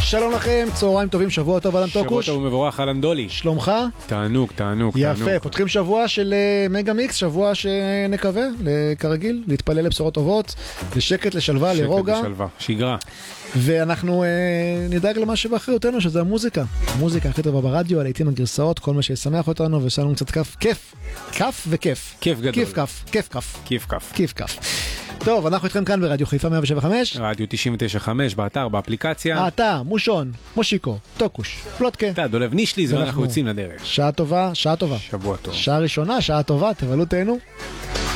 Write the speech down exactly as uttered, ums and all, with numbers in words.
שלום לכם, צהריים טובים, שבוע טוב, אלן טוקוש. שבוע טוב ומבורך, אלן דולי. שלומך? תענוג, תענוג, יפה, תענוג. פותחים שבוע של מגה מיקס, שבוע שנקווה, כרגיל, להתפלל לבשורות טובות, לשקט, לשלווה, לרוגע. שקט לשלווה, שגרה. ואנחנו אה, נדאג למה שבאחריותנו, שזה המוזיקה. המוזיקה הכי טובה ברדיו, לעיתים הגרסאות, כל מה שישמח אותנו, ויש לנו קצת כף, כיף, כף וכיף. כיף גדול. כיף כף, כיף כף. כיף כף. כיף כף. טוב, אנחנו איתכם כאן ברדיו חיפה מאה שבע חמש. רדיו תשעים ותשע חמש, באתר, באפליקציה. אתה, מושון, מושיקו, טוקוש, פלוטקה. אתה, דולב נישליז, ואנחנו יוצאים לדרך. שעה טובה, שעה טובה. שבוע טוב. שעה ראשונה, שעה טובה, תבלו תהנו.